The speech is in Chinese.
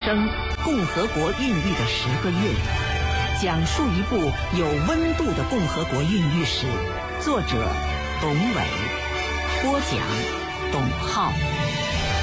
生共和国孕育的10个月，讲述一部有温度的共和国孕育史。作者董伟，播讲董浩。